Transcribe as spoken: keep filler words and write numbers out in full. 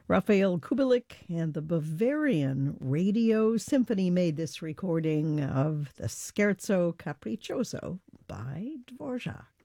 Raphael Kubelik and the Bavarian Radio Symphony made this recording of the Scherzo Capriccioso by Dvorak.